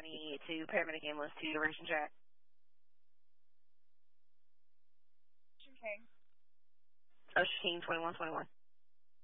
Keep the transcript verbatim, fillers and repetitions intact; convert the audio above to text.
twenty-two, paramedic ambulance to diversion track. Ocean King. Ocean King, twenty-one twenty-one.